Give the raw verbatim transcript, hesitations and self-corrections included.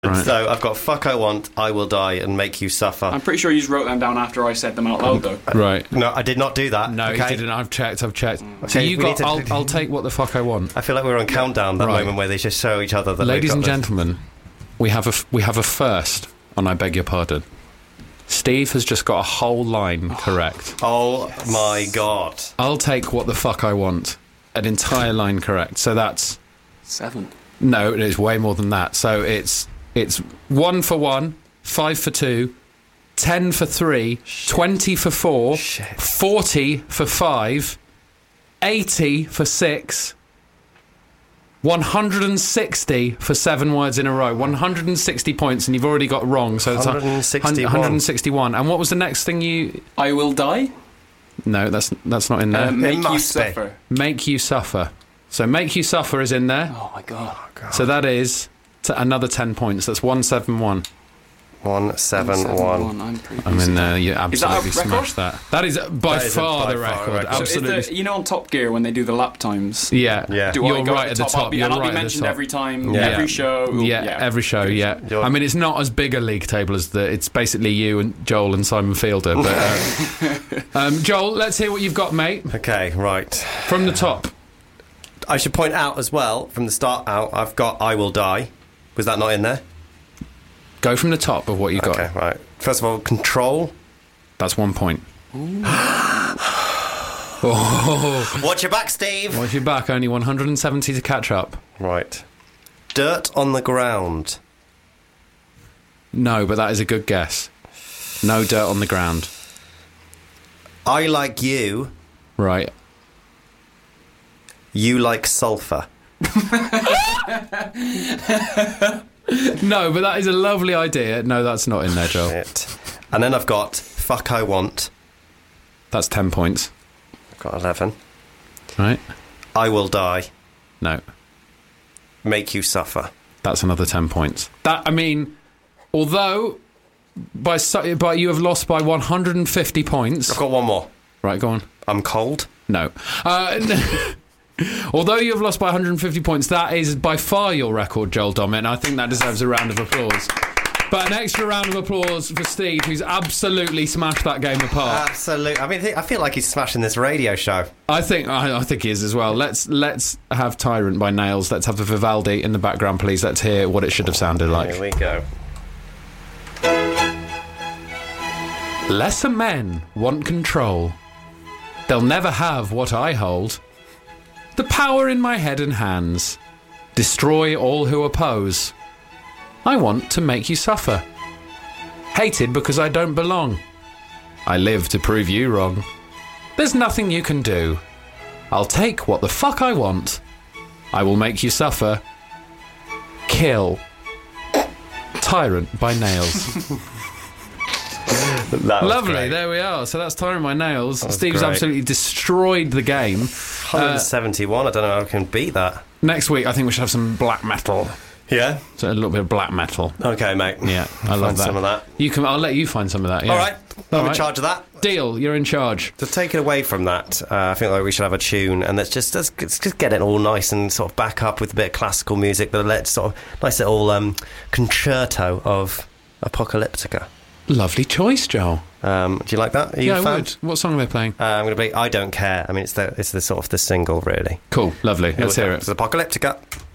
Right. So I've got fuck I want, I will die, and make you suffer. I'm pretty sure you just wrote them down after I said them out loud, though. Right. No, I did not do that. No, okay? you didn't. I've checked, I've checked. Okay, So you we got, need to- I'll, I'll take what the fuck I want. I feel like we're on countdown, that Right. moment where they just show each other that Ladies they've and got this. gentlemen, we have a, f- we have a first on I Beg Your Pardon. Steve has just got a whole line correct. Oh my god. I'll take what the fuck I want. An entire line correct. So that's... Seven. No, it's way more than that. So it's it's one for one, five for two, ten for three, twenty for four, Shit. forty for five, eighty for six, one hundred sixty for seven words in a row. one hundred sixty points, and you've already got wrong. So it's a- one hundred sixty-one. one hundred sixty-one. And what was the next thing you... I will die. No, that's that's not in there. Um, make you must be. suffer. Make you suffer. So make you suffer is in there. Oh my god. So that is t- another ten points. That's one seven one. one seven Seven, one. one. I'm pretty I'm in there. You Is that a absolutely record? smashed that. That is by That is far by the far a record. record. So is Absolutely. the, you know, on Top Gear when they do the lap times. Yeah, Yeah. Do You're I go right at at the the top? I'll top. be, You're and I'll right be at the mentioned top. every time, Yeah. every show. Yeah, every show. Yeah, You're- I mean it's not as big a league table as the. It's basically you and Joel and Simon Fielder. But uh, um, Joel, let's hear what you've got, mate, Okay, right. from the top. I should point out as well, from the start out, I've got I will die. Was that not in there? Go from the top of what you got. Okay, right. First of all, control. That's one point. Oh, Watch your back, Steve. watch your back. Only one hundred seventy to catch up. Right. Dirt on the ground. No, but that is a good guess. No dirt on the ground. I like you. Right. You like sulphur. No, but that is a lovely idea. No, that's not in there, Joel. It. And then I've got fuck I want. That's ten points. I've got eleven. Right? I will die. No. Make you suffer. That's another ten points. That, I mean, although by su- by you have lost by one hundred fifty points. I've got one more. Right, go on. I'm cold. No. Uh, although you have lost by one hundred fifty points, that is by far your record, Joel Dommett, and I think that deserves a round of applause. But an extra round of applause for Steve, who's absolutely smashed that game apart. Absolutely. I mean, I feel like he's smashing this radio show. I think I, I think he is as well. Let's let's have Tyrant by Nails. Let's have the Vivaldi in the background, please. Let's hear what it should have sounded like. Here we go. Lesser men want control. They'll never have what I hold. The power in my head and hands. Destroy all who oppose. I want to make you suffer. Hated because I don't belong. I live to prove you wrong. There's nothing you can do. I'll take what the fuck I want. I will make you suffer. Kill. Tyrant by Nails. That was Lovely, great. there we are. So that's Tyrant by Nails. was Steve's great. absolutely destroyed the game. one hundred seventy-one. I don't know how I can beat that. Next week, I think we should have some black metal. Yeah? So a little bit of black metal. Okay, mate. Yeah, I love Find that. some of that. You can. I'll let you find some of that. Yeah. All right. I'm All in right. charge of that. Deal. You're in charge. To take it away from that, uh, I think like we should have a tune, and let's just let's, let's just get it all nice and sort of back up with a bit of classical music, but let's sort of nice little um, concerto of Apocalyptica. Lovely choice, Joel. Um, do you like that? Are you Yeah, a I fan? would. What song are they playing? Uh, I'm going to be I Don't Care. I mean, it's the it's the sort of the single, really. Cool. Lovely. Let's we hear go. it. It's Apocalyptica.